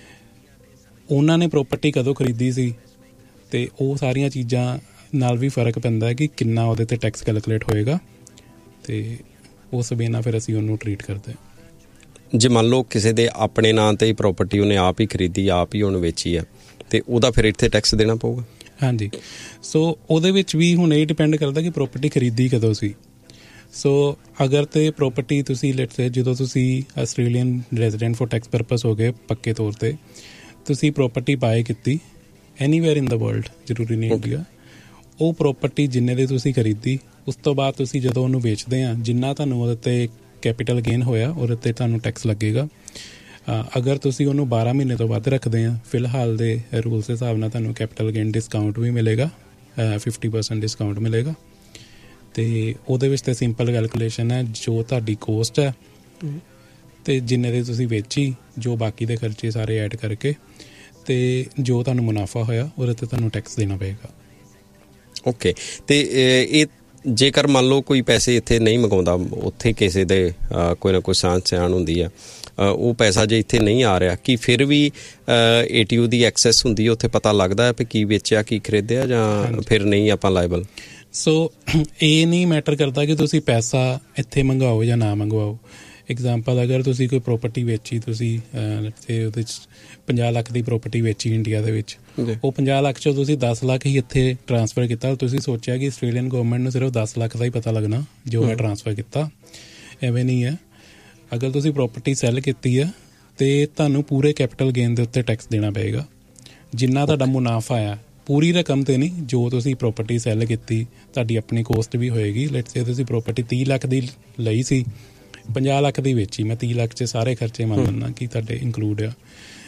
ਉਹਨਾਂ ਨੇ ਪ੍ਰੋਪਰਟੀ ਕਦੋਂ ਖਰੀਦੀ ਸੀ ਅਤੇ ਉਹ ਸਾਰੀਆਂ ਚੀਜ਼ਾਂ ਨਾਲ ਵੀ ਫਰਕ ਪੈਂਦਾ ਹੈ ਕਿ ਕਿੰਨਾ ਉਹਦੇ 'ਤੇ ਟੈਕਸ ਕੈਲਕੂਲੇਟ ਹੋਏਗਾ, ਅਤੇ ਉਸ ਵੇ ਨਾਲ ਫਿਰ ਅਸੀਂ ਉਹਨੂੰ ਟਰੀਟ ਕਰਦੇ ਹਾਂ। ਜੇ ਮੰਨ ਲਓ ਕਿਸੇ ਦੇ ਆਪਣੇ ਨਾਂ 'ਤੇ ਹੀ ਪ੍ਰੋਪਰਟੀ ਉਹਨੇ ਆਪ ਹੀ ਖਰੀਦੀ, ਆਪ ਹੀ ਉਹਨੂੰ ਵੇਚੀ ਹੈ, ਅਤੇ ਉਹਦਾ ਫਿਰ ਇੱਥੇ ਟੈਕਸ ਦੇਣਾ ਪਊਗਾ? ਹਾਂਜੀ, ਸੋ ਉਹਦੇ ਵਿੱਚ ਵੀ ਹੁਣ ਇਹ ਡਿਪੈਂਡ ਕਰਦਾ ਕਿ ਪ੍ਰੋਪਰਟੀ ਖਰੀਦੀ ਕਦੋਂ ਸੀ। ਸੋ ਅਗਰ ਤਾਂ ਪ੍ਰੋਪਰਟੀ ਤੁਸੀਂ ਲੈਟਸ ਸੇ ਜਦੋਂ ਤੁਸੀਂ Australian resident for tax purpose ਹੋ ਗਏ ਪੱਕੇ ਤੌਰ 'ਤੇ, ਤੁਸੀਂ ਪ੍ਰੋਪਰਟੀ ਬਾਏ ਕੀਤੀ ਐਨੀਵੇਅਰ ਇਨ ਦਾ ਵਰਲਡ, ਜ਼ਰੂਰੀ ਨਹੀਂ ਇੰਡੀਆ, ਉਹ ਪ੍ਰੋਪਰਟੀ ਜਿੰਨੇ ਦੀ ਤੁਸੀਂ ਖਰੀਦੀ, ਉਸ ਤੋਂ ਬਾਅਦ ਤੁਸੀਂ ਜਦੋਂ ਉਹਨੂੰ ਵੇਚਦੇ ਆ, ਜਿੰਨਾ ਤੁਹਾਨੂੰ ਉਹਦੇ 'ਤੇ ਕੈਪੀਟਲ ਗੇਨ ਹੋਇਆ ਉਹਦੇ 'ਤੇ ਤੁਹਾਨੂੰ ਟੈਕਸ ਲੱਗੇਗਾ। ਅਗਰ ਤੁਸੀਂ ਉਹਨੂੰ ਬਾਰਾਂ ਮਹੀਨੇ ਤੋਂ ਵੱਧ ਰੱਖਦੇ ਆ, ਫਿਲਹਾਲ ਦੇ ਰੂਲਸ ਦੇ ਹਿਸਾਬ ਨਾਲ ਤੁਹਾਨੂੰ ਕੈਪੀਟਲ ਗੇਨ ਡਿਸਕਾਊਂਟ ਵੀ ਮਿਲੇਗਾ, ਫਿਫਟੀ ਪਰਸੈਂਟ ਡਿਸਕਾਊਂਟ ਮਿਲੇਗਾ। ਅਤੇ ਉਹਦੇ ਵਿੱਚ ਤਾਂ ਸਿੰਪਲ ਕੈਲਕੂਲੇਸ਼ਨ ਹੈ, ਜੋ ਤੁਹਾਡੀ ਕੋਸਟ ਹੈ ਅਤੇ ਜਿੰਨੇ ਦੀ ਤੁਸੀਂ ਵੇਚੀ, ਜੋ ਬਾਕੀ ਦੇ ਖਰਚੇ ਸਾਰੇ ਐਡ ਕਰਕੇ, ਅਤੇ ਜੋ ਤੁਹਾਨੂੰ ਮੁਨਾਫਾ ਹੋਇਆ ਉਹਦੇ 'ਤੇ ਤੁਹਾਨੂੰ ਟੈਕਸ ਦੇਣਾ ਪਏਗਾ। ਓਕੇ, ਅਤੇ ਇਹ ਜੇਕਰ ਮੰਨ ਲਓ ਕੋਈ ਪੈਸੇ ਇੱਥੇ ਨਹੀਂ ਮੰਗਵਾਉਂਦਾ, ਉੱਥੇ ਕਿਸੇ ਦੇ ਕੋਈ ਨਾ ਕੋਈ ਸਾਂਝ ਸਿਆਣ ਹੁੰਦੀ ਆ, ਉਹ ਪੈਸਾ ਜੇ ਇੱਥੇ ਨਹੀਂ ਆ ਰਿਹਾ, ਕਿ ਫਿਰ ਵੀ A T U the access ਹੁੰਦੀ ਹੈ, ਉੱਥੇ ਪਤਾ ਲੱਗਦਾ ਹੈ ਵੀ ਕੀ ਵੇਚਿਆ ਕੀ ਖਰੀਦਿਆ, ਜਾਂ ਫਿਰ ਨਹੀਂ ਆਪਾਂ ਲਾਇਬਲ? ਸੋ ਇਹ ਨਹੀਂ ਮੈਟਰ ਕਰਦਾ ਕਿ ਤੁਸੀਂ ਪੈਸਾ ਇੱਥੇ ਮੰਗਵਾਓ ਜਾਂ ਨਾ ਮੰਗਵਾਓ। ਐਗਜ਼ਾਮਪਲ, ਅਗਰ ਤੁਸੀਂ ਕੋਈ ਪ੍ਰੋਪਰਟੀ ਵੇਚੀ, ਤੁਸੀਂ ਤੇ ਉਹਦੇ 'ਚ ਪੰਜਾਹ ਲੱਖ ਦੀ ਪ੍ਰੋਪਰਟੀ ਵੇਚੀ ਇੰਡੀਆ ਦੇ ਵਿੱਚ, ਉਹ ਪੰਜਾਹ ਲੱਖ 'ਚੋਂ ਤੁਸੀਂ ਦਸ ਲੱਖ ਹੀ ਇੱਥੇ ਟਰਾਂਸਫਰ ਕੀਤਾ, ਤੁਸੀਂ ਸੋਚਿਆ ਕਿ ਆਸਟ੍ਰੇਲੀਅਨ ਗੌਰਮੈਂਟ ਨੂੰ ਸਿਰਫ ਦਸ ਲੱਖ ਦਾ ਹੀ ਪਤਾ ਲੱਗਣਾ ਜੋ ਹੈ ਟਰਾਂਸਫਰ ਕੀਤਾ। ਐਵੇਂ ਨਹੀਂ ਹੈ। ਅਗਰ ਤੁਸੀਂ ਪ੍ਰੋਪਰਟੀ ਸੈੱਲ ਕੀਤੀ ਹੈ ਅਤੇ ਤੁਹਾਨੂੰ ਪੂਰੇ ਕੈਪੀਟਲ ਗੇਨ ਦੇ ਉੱਤੇ ਟੈਕਸ ਦੇਣਾ ਪਏਗਾ, ਜਿੰਨਾ ਤੁਹਾਡਾ ਮੁਨਾਫਾ ਆ, ਪੂਰੀ ਰਕਮ 'ਤੇ ਨਹੀਂ। ਜੋ ਤੁਸੀਂ ਪ੍ਰੋਪਰਟੀ ਸੈੱਲ ਕੀਤੀ, ਤੁਹਾਡੀ ਆਪਣੀ ਕੋਸਟ ਵੀ ਹੋਏਗੀ। ਲੈਟਸ ਸੇ ਤੁਸੀਂ ਪ੍ਰੋਪਰਟੀ ਤੀਹ ਲੱਖ ਦੀ ਲਈ ਸੀ, ਪੰਜਾਹ ਲੱਖ ਦੀ ਵੇਚੀ, ਮੈਂ ਤੀਹ ਲੱਖ 'ਚ ਸਾਰੇ ਖਰਚੇ ਮੰਨ ਲੈਂਦਾ ਕਿ ਤੁਹਾਡੇ ਇੰਕਲੂਡ ਆ,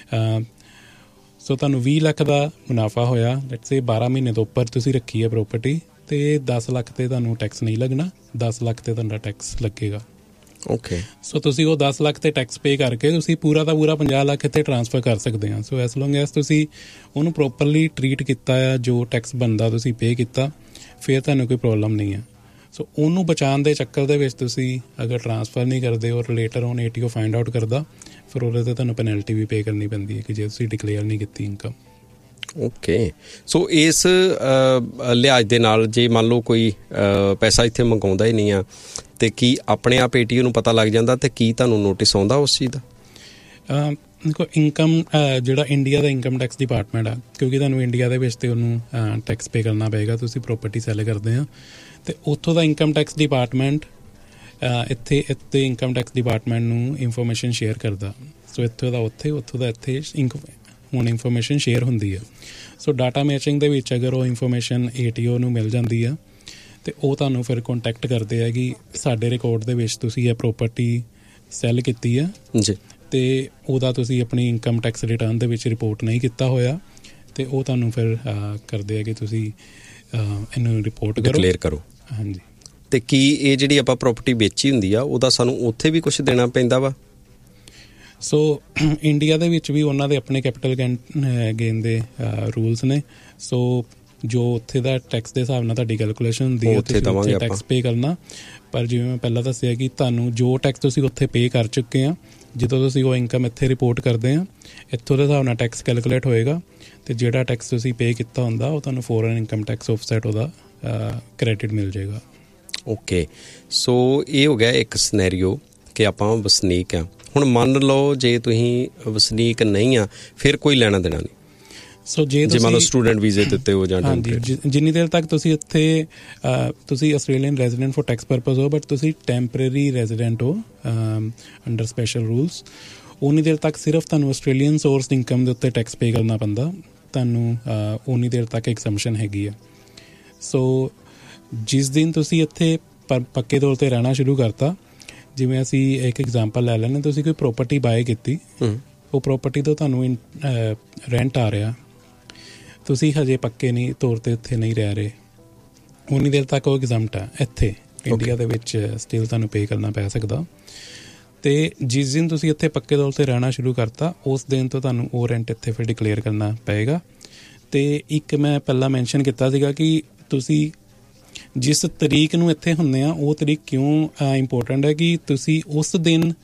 ਸੋ ਤੁਹਾਨੂੰ ਵੀਹ ਲੱਖ ਦਾ ਮੁਨਾਫਾ ਹੋਇਆ। ਲੈਟਸ ਸੇ ਬਾਰਾਂ ਮਹੀਨੇ ਤੋਂ ਉੱਪਰ ਤੁਸੀਂ ਰੱਖੀ ਹੈ ਪ੍ਰੋਪਰਟੀ, ਅਤੇ ਦਸ ਲੱਖ 'ਤੇ ਤੁਹਾਨੂੰ ਟੈਕਸ ਨਹੀਂ ਲੱਗਣਾ, ਦਸ ਲੱਖ 'ਤੇ ਤੁਹਾਡਾ ਟੈਕਸ ਲੱਗੇਗਾ। ਓਕੇ, ਸੋ ਤੁਸੀਂ ਉਹ ਦਸ ਲੱਖ 'ਤੇ ਟੈਕਸ ਪੇ ਕਰਕੇ ਤੁਸੀਂ ਪੂਰਾ ਦਾ ਪੂਰਾ ਪੰਜਾਹ ਲੱਖ ਇੱਥੇ ਟਰਾਂਸਫਰ ਕਰ ਸਕਦੇ ਹਾਂ। ਸੋ ਐਸ ਲੌਂਗ ਐਸ ਤੁਸੀਂ ਉਹਨੂੰ ਪ੍ਰੋਪਰਲੀ ਟਰੀਟ ਕੀਤਾ ਆ, ਜੋ ਟੈਕਸ ਬਣਦਾ ਤੁਸੀਂ ਪੇ ਕੀਤਾ, ਫਿਰ ਤੁਹਾਨੂੰ ਕੋਈ ਪ੍ਰੋਬਲਮ ਨਹੀਂ ਹੈ। ਸੋ ਉਹਨੂੰ ਬਚਾਉਣ ਦੇ ਚੱਕਰ ਦੇ ਵਿੱਚ ਤੁਸੀਂ ਅਗਰ ਟਰਾਂਸਫਰ ਨਹੀਂ ਕਰਦੇ ਔਰ later on A T O find out ਕਰਦਾ, ਫਿਰ ਉਹਦੇ 'ਤੇ ਤੁਹਾਨੂੰ ਪੈਨਲਟੀ ਵੀ ਪੇ ਕਰਨੀ ਪੈਂਦੀ ਹੈ ਕਿ ਜੇ ਤੁਸੀਂ ਡਿਕਲੇਅਰ ਨਹੀਂ ਕੀਤੀ ਇਨਕਮ। ਓਕੇ, ਸੋ ਇਸ ਲਿਹਾਜ਼ ਦੇ ਨਾਲ ਜੇ ਮੰਨ ਲਓ ਕੋਈ ਪੈਸਾ ਇੱਥੇ ਮੰਗਵਾਉਂਦਾ ਹੀ ਨਹੀਂ ਆ, ਅਤੇ ਕੀ ਆਪਣੇ ਆਪ ਏ ਟੀ ਓ ਨੂੰ ਪਤਾ ਲੱਗ ਜਾਂਦਾ, ਅਤੇ ਕੀ ਤੁਹਾਨੂੰ ਨੋਟਿਸ ਆਉਂਦਾ ਉਸ ਚੀਜ਼ ਦਾ? ਦੇਖੋ, ਇਨਕਮ ਜਿਹੜਾ ਇੰਡੀਆ ਦਾ ਇਨਕਮ ਟੈਕਸ ਡਿਪਾਰਟਮੈਂਟ ਆ, ਕਿਉਂਕਿ ਤੁਹਾਨੂੰ ਇੰਡੀਆ ਦੇ ਵਿੱਚ ਤਾਂ ਉਹਨੂੰ ਟੈਕਸ ਪੇ ਕਰਨਾ ਪਏਗਾ, ਤੁਸੀਂ ਪ੍ਰੋਪਰਟੀ ਸੈੱਲ ਕਰਦੇ ਆ, ਅਤੇ ਉੱਥੋਂ ਦਾ ਇਨਕਮ ਟੈਕਸ ਡਿਪਾਰਟਮੈਂਟ ਇੱਥੇ ਇੱਥੇ ਇਨਕਮ ਟੈਕਸ ਡਿਪਾਰਟਮੈਂਟ ਨੂੰ ਇਨਫੋਰਮੇਸ਼ਨ ਸ਼ੇਅਰ ਕਰਦਾ। ਸੋ ਇੱਥੋਂ ਦਾ ਉੱਥੇ, ਉੱਥੋਂ ਦਾ ਇੱਥੇ ਇੰਕ ਹੁਣ ਇਨਫੋਰਮੇਸ਼ਨ ਸ਼ੇਅਰ ਹੁੰਦੀ ਹੈ। ਸੋ ਡਾਟਾ ਮੈਚਿੰਗ ਦੇ ਵਿੱਚ ਅਗਰ ਉਹ ਇਨਫੋਰਮੇਸ਼ਨ ਏ ਟੀ ਓ ਨੂੰ ਮਿਲ ਜਾਂਦੀ ਆ, ਅਤੇ ਉਹ ਤੁਹਾਨੂੰ ਫਿਰ ਕੰਟੈਕਟ ਕਰਦੇ ਆ ਕਿ ਸਾਡੇ ਰਿਕਾਰਡ ਦੇ ਵਿੱਚ ਤੁਸੀਂ ਇਹ ਪ੍ਰੋਪਰਟੀ ਸੈੱਲ ਕੀਤੀ ਆ ਜੀ, ਅਤੇ ਉਹਦਾ ਤੁਸੀਂ ਆਪਣੀ ਇਨਕਮ ਟੈਕਸ ਰਿਟਰਨ ਦੇ ਵਿੱਚ ਰਿਪੋਰਟ ਨਹੀਂ ਕੀਤਾ ਹੋਇਆ, ਅਤੇ ਉਹ ਤੁਹਾਨੂੰ ਫਿਰ ਕਰਦੇ ਆ ਕਿ ਤੁਸੀਂ ਇਹਨੂੰ ਰਿਪੋਰਟ ਕਰੋ, ਡਿਕਲੇਅਰ ਕਰੋ। ਹਾਂਜੀ, ਅਤੇ ਕੀ ਇਹ ਜਿਹੜੀ ਆਪਾਂ ਪ੍ਰੋਪਰਟੀ ਵੇਚੀ ਹੁੰਦੀ ਆ, ਉਹਦਾ ਸਾਨੂੰ ਉੱਥੇ ਵੀ ਕੁਛ ਦੇਣਾ ਪੈਂਦਾ ਵਾ? ਸੋ ਇੰਡੀਆ ਦੇ ਵਿੱਚ ਵੀ ਉਹਨਾਂ ਦੇ ਆਪਣੇ ਕੈਪੀਟਲ ਗੇਨ ਗੇਨ ਦੇ ਰੂਲਸ ਨੇ। ਸੋ ਜੋ ਉੱਥੇ ਦਾ ਟੈਕਸ ਦੇ ਹਿਸਾਬ ਨਾਲ ਤੁਹਾਡੀ ਕੈਲਕੂਲੇਸ਼ਨ ਹੁੰਦੀ ਹੈ, ਤੁਸੀਂ ਉੱਥੇ ਟੈਕਸ ਪੇ ਕਰਨਾ। ਪਰ ਜਿਵੇਂ ਮੈਂ ਪਹਿਲਾਂ ਦੱਸਿਆ ਕਿ ਤੁਹਾਨੂੰ ਜੋ ਟੈਕਸ ਤੁਸੀਂ ਉੱਥੇ ਪੇ ਕਰ ਚੁੱਕੇ ਆ, ਜਦੋਂ ਤੁਸੀਂ ਉਹ ਇਨਕਮ ਇੱਥੇ ਰਿਪੋਰਟ ਕਰਦੇ ਆ, ਇੱਥੋਂ ਦੇ ਹਿਸਾਬ ਨਾਲ ਟੈਕਸ ਕੈਲਕੂਲੇਟ ਹੋਏਗਾ, ਅਤੇ ਜਿਹੜਾ ਟੈਕਸ ਤੁਸੀਂ ਪੇ ਕੀਤਾ ਹੁੰਦਾ ਉਹ ਤੁਹਾਨੂੰ ਫੋਰਨ ਇਨਕਮ ਟੈਕਸ ਆਫਸੈਟ ਉਹਦਾ ਕ੍ਰੈਡਿਟ ਮਿਲ ਜਾਏਗਾ। ਓਕੇ, ਸੋ ਇਹ ਹੋ ਗਿਆ ਇੱਕ ਸਿਨੈਰੀਓ ਕਿ ਆਪਾਂ ਵਸਨੀਕ ਆ। ਹੁਣ ਮੰਨ ਲਓ ਜੇ ਤੁਸੀਂ ਵਸਨੀਕ ਨਹੀਂ ਆ, ਫਿਰ ਕੋਈ ਲੈਣਾ ਦੇਣਾ ਨਹੀਂ। ਸੋ ਜੇ ਜੇ ਮੰਨ ਲਓ ਸਟੂਡੈਂਟ ਵੀਜ਼ੇ ਦੇ ਉੱਤੇ ਹੋ ਜਾਂ ਜਿੰਨੀ ਦੇਰ ਤੱਕ ਤੁਸੀਂ ਇੱਥੇ ਤੁਸੀਂ Australian resident for tax purpose ਹੋ, ਬਟ ਤੁਸੀਂ ਟੈਂਪਰੇਰੀ ਰੈਜ਼ੀਡੈਂਟ ਹੋ ਅੰਡਰ ਸਪੈਸ਼ਲ ਰੂਲਸ, ਉਨੀ ਦੇਰ ਤੱਕ ਸਿਰਫ ਤੁਹਾਨੂੰ ਆਸਟ੍ਰੇਲੀਅਨ ਸੋਰਸ ਇਨਕਮ ਦੇ ਉੱਤੇ ਟੈਕਸ ਪੇ ਕਰਨਾ ਪੈਂਦਾ, ਤੁਹਾਨੂੰ ਉਨੀ ਦੇਰ ਤੱਕ ਐਗਜ਼ੈਂਪਸ਼ਨ ਹੈਗੀ ਆ। ਸੋ ਜਿਸ ਦਿਨ ਤੁਸੀਂ ਇੱਥੇ ਪ ਪੱਕੇ ਤੌਰ 'ਤੇ ਰਹਿਣਾ ਸ਼ੁਰੂ ਕਰਤਾ, ਜਿਵੇਂ ਅਸੀਂ ਇੱਕ ਐਗਜ਼ਾਮਪਲ ਲੈ ਲੈਂਦੇ, ਤੁਸੀਂ ਕੋਈ ਪ੍ਰੋਪਰਟੀ ਬਾਏ ਕੀਤੀ, ਉਹ ਪ੍ਰੋਪਰਟੀ ਤੋਂ ਤੁਹਾਨੂੰ ਰੈਂਟ ਆ ਰਿਹਾ, ਤੁਸੀਂ ਹਜੇ ਪੱਕੇ ਨਹੀਂ ਤੌਰ 'ਤੇ ਇੱਥੇ ਨਹੀਂ ਰਹਿ ਰਹੇ, ਉਨੀ ਦੇਰ ਤੱਕ ਉਹ ਐਗਜ਼ੈਂਪਟ ਆ। ਇੱਥੇ ਇੰਡੀਆ ਦੇ ਵਿੱਚ ਸਟਿਲ ਤੁਹਾਨੂੰ ਪੇ ਕਰਨਾ ਪੈ ਸਕਦਾ, ਅਤੇ ਜਿਸ ਦਿਨ ਤੁਸੀਂ ਇੱਥੇ ਪੱਕੇ ਤੌਰ 'ਤੇ ਰਹਿਣਾ ਸ਼ੁਰੂ ਕਰਤਾ, ਉਸ ਦਿਨ ਤੋਂ ਤੁਹਾਨੂੰ ਉਹ ਰੈਂਟ ਇੱਥੇ ਫਿਰ ਡਿਕਲੇਅਰ ਕਰਨਾ ਪਏਗਾ, ਤੇ ਇੱਕ ਮੈਂ ਪਹਿਲਾਂ ਮੈਂਸ਼ਨ ਕੀਤਾ ਸੀਗਾ ਕਿ ਤੁਸੀਂ ਜਿਸ ਤਰੀਕ ਨੂੰ ਇੱਥੇ ਹੁੰਦੇ ਆ ਉਹ ਤਰੀਕ ਕਿਉਂ ਇੰਪੋਰਟੈਂਟ ਹੈ ਕਿ ਤੁਸੀਂ ਉਸ ਦਿਨ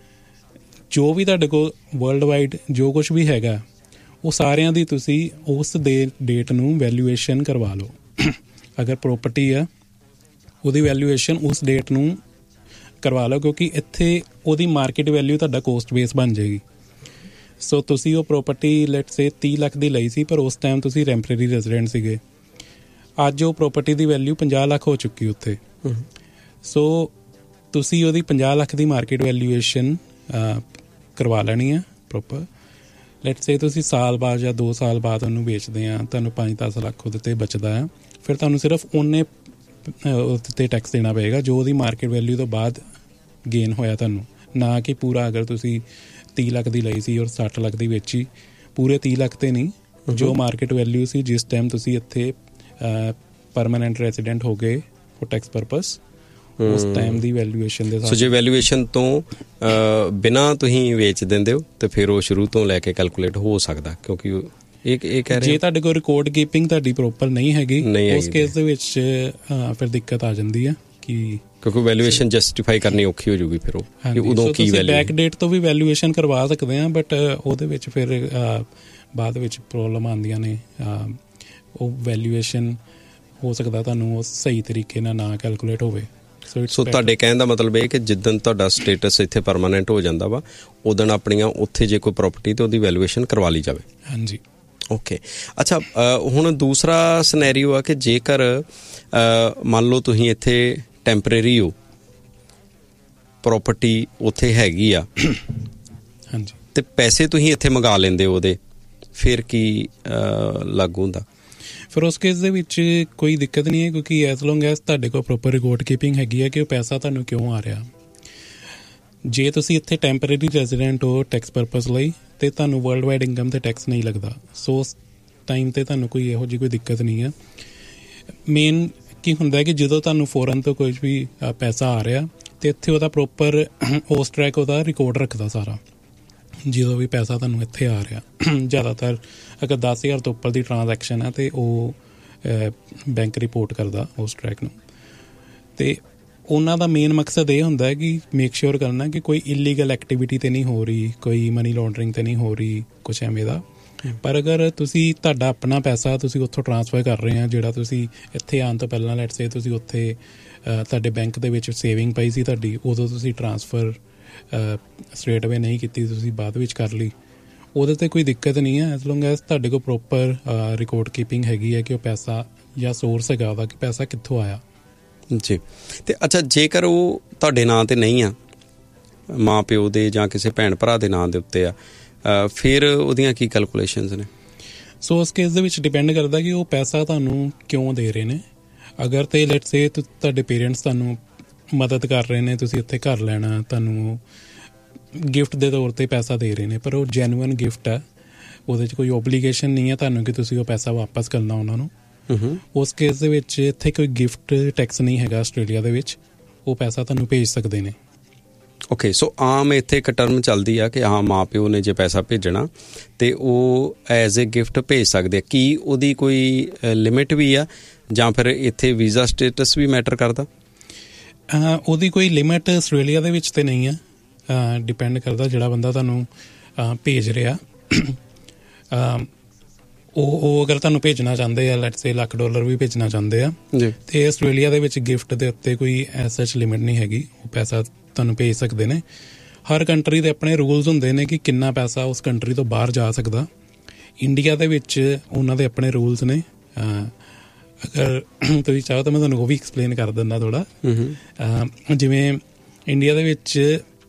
ਜੋ ਵੀ ਤੁਹਾਡੇ ਕੋਲ ਵਰਲਡ ਵਾਈਡ ਜੋ ਕੁਛ ਵੀ ਹੈਗਾ ਉਹ ਸਾਰਿਆਂ ਦੀ ਤੁਸੀਂ ਉਸ ਦੇ ਡੇਟ ਨੂੰ ਵੈਲਿਊਏਸ਼ਨ ਕਰਵਾ ਲਓ। ਅਗਰ ਪ੍ਰੋਪਰਟੀ ਆ ਉਹਦੀ ਵੈਲਿਊਏਸ਼ਨ ਉਸ ਡੇਟ ਨੂੰ ਕਰਵਾ ਲਓ, ਕਿਉਂਕਿ ਇੱਥੇ ਉਹਦੀ ਮਾਰਕੀਟ ਵੈਲਿਊ ਤੁਹਾਡਾ ਕੋਸਟ ਬੇਸ ਬਣ ਜਾਏਗੀ। ਸੋ ਤੁਸੀਂ ਉਹ ਪ੍ਰੋਪਰਟੀ ਲੈਟਸ ਸੇ ਤੀਹ ਲੱਖ ਦੀ ਲਈ ਸੀ, ਪਰ ਉਸ ਟਾਈਮ ਤੁਸੀਂ ਟੈਂਪਰੇਰੀ ਰੈਜ਼ੀਡੈਂਟ ਸੀਗੇ। ਅੱਜ ਉਹ ਪ੍ਰੋਪਰਟੀ ਦੀ ਵੈਲਿਊ ਪੰਜਾਹ ਲੱਖ ਹੋ ਚੁੱਕੀ ਉੱਥੇ। ਸੋ ਤੁਸੀਂ ਉਹਦੀ ਪੰਜਾਹ ਲੱਖ ਦੀ ਮਾਰਕੀਟ ਵੈਲਿਊਏਸ਼ਨ ਕਰਵਾ ਲੈਣੀ ਆ ਪ੍ਰੋਪਰ। ਲੈਟਸ ਸੇ ਤੁਸੀਂ ਸਾਲ ਬਾਅਦ ਜਾਂ ਦੋ ਸਾਲ ਬਾਅਦ ਉਹਨੂੰ ਵੇਚਦੇ ਆ, ਤੁਹਾਨੂੰ ਪੰਜ ਦਸ ਲੱਖ ਉਹਦੇ 'ਤੇ ਬਚਦਾ ਆ, ਫਿਰ ਤੁਹਾਨੂੰ ਸਿਰਫ ਉਹਨੇ ਉਹਦੇ 'ਤੇ ਟੈਕਸ ਦੇਣਾ ਪਏਗਾ ਜੋ ਉਹਦੀ ਮਾਰਕੀਟ ਵੈਲਿਊ ਤੋਂ ਬਾਅਦ ਗੇਨ ਹੋਇਆ ਤੁਹਾਨੂੰ, ਨਾ ਕਿ ਪੂਰਾ ਅਗਰ ਤੁਸੀਂ ਤੀਹ ਲੱਖ ਦੀ ਲਈ ਸੀ ਔਰ ਸੱਠ ਲੱਖ ਦੀ ਵੇਚੀ, ਪੂਰੇ ਤੀਹ ਲੱਖ 'ਤੇ ਨਹੀਂ, ਜੋ ਮਾਰਕੀਟ ਵੈਲਿਊ ਸੀ ਜਿਸ ਟਾਈਮ ਤੁਸੀਂ ਇੱਥੇ ਪਰਮਾਨੈਂਟ ਰੈਜ਼ੀਡੈਂਟ ਹੋ ਗਏ ਫॉर ਟੈਕਸ ਪਰਪਸ, ਉਸ ਟਾਈਮ ਦੀ ਵੈਲਿਊਏਸ਼ਨ ਦੇ। ਸੋ ਜੇ ਵੈਲਿਊਏਸ਼ਨ ਤੋਂ ਬਿਨਾਂ ਤੁਸੀਂ ਵੇਚ ਦਿੰਦੇ ਹੋ ਤੇ ਫਿਰ ਉਹ ਸ਼ੁਰੂ ਤੋਂ ਲੈ ਕੇ ਕੈਲਕੂਲੇਟ ਹੋ ਸਕਦਾ, ਕਿਉਂਕਿ ਇਹ ਇਹ ਕਹਿ ਰਹੇ ਜੇ ਤੁਹਾਡੇ ਕੋਲ ਰਿਕਾਰਡ ਕੀਪਿੰਗ ਤੁਹਾਡੀ ਪ੍ਰੋਪਰ ਨਹੀਂ ਹੈਗੀ ਉਸ ਕੇਸ ਦੇ ਵਿੱਚ ਫਿਰ ਦਿੱਕਤ ਆ ਜਾਂਦੀ ਆ ਕਿ ਕਿਉਂਕਿ ਵੈਲਿਊਏਸ਼ਨ ਜਸਟੀਫਾਈ ਕਰਨੀ ਔਖੀ ਹੋ ਜੂਗੀ ਫਿਰ ਉਹ ਕਿ ਉਦੋਂ ਕੀ ਵੈਲਿਊ। ਬੈਕ ਡੇਟ ਤੋਂ ਵੀ ਵੈਲਿਊਏਸ਼ਨ ਕਰਵਾ ਸਕਦੇ ਆ, ਬਟ ਉਹਦੇ ਵਿੱਚ ਫਿਰ ਬਾਅਦ ਵਿੱਚ ਪ੍ਰੋਬਲਮ ਆਉਂਦੀਆਂ ਨੇ। ਉਹ ਵੈਲਿਊਏਸ਼ਨ ਹੋ ਸਕਦਾ ਤੁਹਾਨੂੰ ਉਹ ਸਹੀ ਤਰੀਕੇ ਨਾਲ ਨਾ ਕੈਲਕੂਲੇਟ ਹੋਵੇ। ਸੋ ਤੁਹਾਡੇ ਕਹਿਣ ਦਾ ਮਤਲਬ ਇਹ ਕਿ ਜਿੱਦਣ ਤੁਹਾਡਾ ਸਟੇਟਸ ਇੱਥੇ ਪਰਮਾਨੈਂਟ ਹੋ ਜਾਂਦਾ ਵਾ ਉਦੋਂ ਆਪਣੀਆਂ ਉੱਥੇ ਜੇ ਕੋਈ ਪ੍ਰੋਪਰਟੀ ਤੇ ਉਹਦੀ ਵੈਲਿਊਏਸ਼ਨ ਕਰਵਾ ਲਈ ਜਾਵੇ। ਹਾਂਜੀ, ਓਕੇ। ਅੱਛਾ, ਹੁਣ ਦੂਸਰਾ ਸਿਨੈਰੀਓ ਆ ਕਿ ਜੇਕਰ ਮੰਨ ਲਓ ਤੁਸੀਂ ਇੱਥੇ ਟੈਂਪਰੇਰੀ ਹੋ, ਪ੍ਰੋਪਰਟੀ ਉੱਥੇ ਹੈਗੀ ਆ, ਹਾਂਜੀ, ਤੇ ਪੈਸੇ ਤੁਸੀਂ ਇੱਥੇ ਮੰਗਾ ਲੈਂਦੇ ਹੋ ਉਹਦੇ, ਫਿਰ ਕੀ ਲਾਗੂ ਹੁੰਦਾ? ਫਿਰ ਉਸ ਕੇਸ ਦੇ ਵਿੱਚ ਕੋਈ ਦਿੱਕਤ ਨਹੀਂ ਹੈ, ਕਿਉਂਕਿ ਐਜ਼ ਲੌਂਗ ਐਜ਼ ਤੁਹਾਡੇ ਕੋਲ ਪ੍ਰੋਪਰ ਰਿਕਾਰਡ ਕੀਪਿੰਗ ਹੈਗੀ ਹੈ ਕਿ ਉਹ ਪੈਸਾ ਤੁਹਾਨੂੰ ਕਿਉਂ ਆ ਰਿਹਾ। ਜੇ ਤੁਸੀਂ ਇੱਥੇ ਟੈਂਪਰੇਰੀ ਰੈਜ਼ੀਡੈਂਟ ਹੋ ਟੈਕਸ ਪਰਪਸ ਲਈ ਤੇ ਤੁਹਾਨੂੰ ਵਰਲਡ ਵਾਈਡ ਇਨਕਮ ਤੇ ਟੈਕਸ ਨਹੀਂ ਲੱਗਦਾ, ਸੋ ਉਸ ਟਾਈਮ ਤੇ ਤੁਹਾਨੂੰ ਕੋਈ ਇਹੋ ਜਿਹੀ ਕੋਈ ਦਿੱਕਤ ਨਹੀਂ ਹੈ। ਮੇਨ ਕੀ ਹੁੰਦਾ ਕਿ ਜਦੋਂ ਤੁਹਾਨੂੰ ਫੋਰਨ ਤੋਂ ਕੁਝ ਵੀ ਪੈਸਾ ਆ ਰਿਹਾ ਤੇ ਇੱਥੇ ਉਹਦਾ ਪ੍ਰੋਪਰ ਉਸ ਟਰੈਕ ਉਹਦਾ ਰਿਕਾਰਡ ਰੱਖਦਾ ਸਾਰਾ, ਜਦੋਂ ਵੀ ਪੈਸਾ ਤੁਹਾਨੂੰ ਇੱਥੇ ਆ ਰਿਹਾ। ਜ਼ਿਆਦਾਤਰ ਅਗਰ ਦਸ ਹਜ਼ਾਰ ਤੋਂ ਉੱਪਰ ਦੀ ਟ੍ਰਾਂਜੈਕਸ਼ਨ ਹੈ ਤੇ ਉਹ ਬੈਂਕ ਰਿਪੋਰਟ ਕਰਦਾ ਉਸ ਟਰੈਕ ਨੂੰ। ਤੇ ਉਹਨਾਂ ਦਾ ਮੇਨ ਮਕਸਦ ਇਹ ਹੁੰਦਾ ਹੈ ਕਿ ਮੇਕ ਸ਼ੋਰ ਕਰਨਾ ਕਿ ਕੋਈ ਇਲੀਗਲ ਐਕਟੀਵਿਟੀ ਤੇ ਨਹੀਂ ਹੋ ਰਹੀ, ਕੋਈ ਮਨੀ ਲਾਂਡਰਿੰਗ ਤੇ ਨਹੀਂ ਹੋ ਰਹੀ, ਕੁਛ ਐਵੇਂ ਦਾ। ਪਰ ਅਗਰ ਤੁਸੀਂ ਤੁਹਾਡਾ ਆਪਣਾ ਪੈਸਾ ਤੁਸੀਂ ਉੱਥੋਂ ਟ੍ਰਾਂਸਫਰ ਕਰ ਰਹੇ ਆ, ਜਿਹੜਾ ਤੁਸੀਂ ਇੱਥੇ ਆਉਣ ਤੋਂ ਪਹਿਲਾਂ ਲੈਟਸ ਸੇ ਤੁਸੀਂ ਉੱਥੇ ਤੁਹਾਡੇ ਬੈਂਕ ਦੇ ਵਿੱਚ ਸੇਵਿੰਗ ਪਈ ਸੀ ਤੁਹਾਡੀ, ਉਦੋਂ ਤੁਸੀਂ ਟ੍ਰਾਂਸਫਰ ਸਟ੍ਰੇਟ ਅਵੇ ਨਹੀਂ ਕੀਤੀ, ਤੁਸੀਂ ਬਾਅਦ ਵਿੱਚ ਕਰ ਲਈ, ਉਹਦੇ 'ਤੇ ਕੋਈ ਦਿੱਕਤ ਨਹੀਂ ਹੈ ਐਜ਼ ਲੌਂਗ ਐਜ਼ ਤੁਹਾਡੇ ਕੋਲ ਪ੍ਰੋਪਰ ਰਿਕਾਰਡ ਕੀਪਿੰਗ ਹੈਗੀ ਹੈ ਕਿ ਉਹ ਪੈਸਾ ਜਾਂ ਸੋਰਸ ਹੈਗਾ ਉਹਦਾ ਕਿ ਪੈਸਾ ਕਿੱਥੋਂ ਆਇਆ। ਜੀ। ਅਤੇ ਅੱਛਾ, ਜੇਕਰ ਉਹ ਤੁਹਾਡੇ ਨਾਂ 'ਤੇ ਨਹੀਂ ਆ, ਮਾਂ ਪਿਓ ਦੇ ਜਾਂ ਕਿਸੇ ਭੈਣ ਭਰਾ ਦੇ ਨਾਂ ਦੇ ਉੱਤੇ ਆ, ਫਿਰ ਉਹਦੀਆਂ ਕੀ ਕੈਲਕੂਲੇਸ਼ਨਸ ਨੇ? ਸੋ ਉਸ ਕੇਸ ਦੇ ਵਿੱਚ ਡਿਪੈਂਡ ਕਰਦਾ ਕਿ ਉਹ ਪੈਸਾ ਤੁਹਾਨੂੰ ਕਿਉਂ ਦੇ ਰਹੇ ਨੇ। ਅਗਰ ਤੇ ਲੈਟਸ ਸੇ ਤੁਹਾਡੇ ਪੇਰੈਂਟਸ ਤੁਹਾਨੂੰ ਮਦਦ ਕਰ ਰਹੇ ਨੇ, ਤੁਸੀਂ ਇੱਥੇ ਘਰ ਲੈਣਾ, ਤੁਹਾਨੂੰ ਗਿਫਟ ਦੇ ਤੌਰ 'ਤੇ ਪੈਸਾ ਦੇ ਰਹੇ ਨੇ, ਪਰ ਉਹ ਜੈਨੂਅਨ ਗਿਫਟ ਹੈ, ਉਹਦੇ 'ਚ ਕੋਈ ਓਬਲੀਗੇਸ਼ਨ ਨਹੀਂ ਹੈ ਤੁਹਾਨੂੰ ਕਿ ਤੁਸੀਂ ਉਹ ਪੈਸਾ ਵਾਪਸ ਕਰਨਾ ਉਹਨਾਂ ਨੂੰ। ਉਸ ਕੇਸ ਦੇ ਵਿੱਚ ਇੱਥੇ ਕੋਈ ਗਿਫਟ ਟੈਕਸ ਨਹੀਂ ਹੈਗਾ ਆਸਟ੍ਰੇਲੀਆ ਦੇ ਵਿੱਚ, ਉਹ ਪੈਸਾ ਤੁਹਾਨੂੰ ਭੇਜ ਸਕਦੇ ਨੇ। ਓਕੇ, ਸੋ ਆਮ ਇੱਥੇ ਇੱਕ ਟਰਮ ਚੱਲਦੀ ਆ ਕਿ ਹਾਂ ਮਾਂ ਪਿਓ ਨੇ ਜੇ ਪੈਸਾ ਭੇਜਣਾ ਤੇ ਉਹ ਐਜ਼ ਏ ਗਿਫਟ ਭੇਜ ਸਕਦੇ ਆ। ਕੀ ਉਹਦੀ ਕੋਈ ਲਿਮਿਟ ਵੀ ਆ ਜਾਂ ਫਿਰ ਇੱਥੇ ਵੀਜ਼ਾ ਸਟੇਟਸ ਵੀ ਮੈਟਰ ਕਰਦਾ? ਉਹਦੀ ਕੋਈ ਲਿਮਿਟ ਆਸਟ੍ਰੇਲੀਆ ਦੇ ਵਿੱਚ ਤੇ ਨਹੀਂ ਆ, ਡਿਪੈਂਡ ਕਰਦਾ ਜਿਹੜਾ ਬੰਦਾ ਤੁਹਾਨੂੰ ਭੇਜ ਰਿਹਾ। ਉਹ ਉਹ ਅਗਰ ਤੁਹਾਨੂੰ ਭੇਜਣਾ ਚਾਹੁੰਦੇ ਆ, ਲੈਟਸ ਸੇ ਲੱਖ ਡਾਲਰ ਵੀ ਭੇਜਣਾ ਚਾਹੁੰਦੇ ਆ, ਤੇ ਆਸਟ੍ਰੇਲੀਆ ਦੇ ਵਿੱਚ ਗਿਫਟ ਦੇ ਉੱਤੇ ਕੋਈ ਐਸ ਸੱਚ ਲਿਮਿਟ ਨਹੀਂ ਹੈਗੀ, ਉਹ ਪੈਸਾ ਤੁਹਾਨੂੰ ਭੇਜ ਸਕਦੇ ਨੇ। ਹਰ ਕੰਟਰੀ ਦੇ ਆਪਣੇ ਰੂਲਸ ਹੁੰਦੇ ਨੇ ਕਿ ਕਿੰਨਾ ਪੈਸਾ ਉਸ ਕੰਟਰੀ ਤੋਂ ਬਾਹਰ ਜਾ ਸਕਦਾ। ਇੰਡੀਆ ਦੇ ਵਿੱਚ ਉਹਨਾਂ ਦੇ ਆਪਣੇ ਰੂਲਸ ਨੇ। ਅਗਰ ਤੁਸੀਂ ਚਾਹੋ ਤਾਂ ਮੈਂ ਤੁਹਾਨੂੰ ਉਹ ਵੀ ਐਕਸਪਲੇਨ ਕਰ ਦਿੰਦਾ ਥੋੜ੍ਹਾ। ਜਿਵੇਂ ਇੰਡੀਆ ਦੇ ਵਿੱਚ